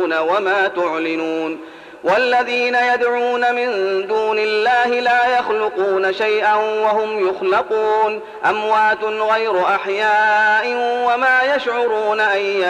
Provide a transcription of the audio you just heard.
تسرون وما تعلنون والذين يدعون من دون الله لا يخلقون شيئا وهم يخلقون أموات غير أحياء وما يشعرون أيان